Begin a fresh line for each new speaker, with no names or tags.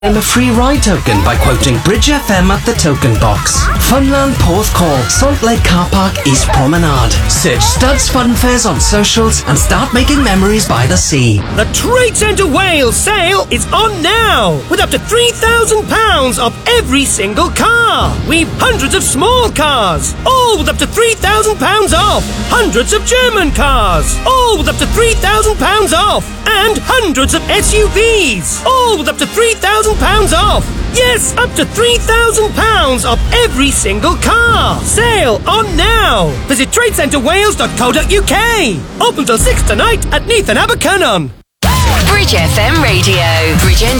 Claim a free ride token by quoting Bridge FM at the token box. Funland Porthcawl, Salt Lake Car Park, East Promenade. Search Studs Fun Fairs on socials and start making memories by the sea.
The Trade Centre Wales sale is on now, with up to £3,000 off every single car. We've hundreds of small cars, all with up to £3,000 off. Hundreds of German cars, all with up to £3,000 off. And hundreds of SUVs, all with up to £3,000 off. Yes, up to £3,000 off every single car. Sale on now. Visit tradecentrewales.co.uk. Open till 6 tonight at Neath and Abercynon.
Bridge FM Radio. Bridgend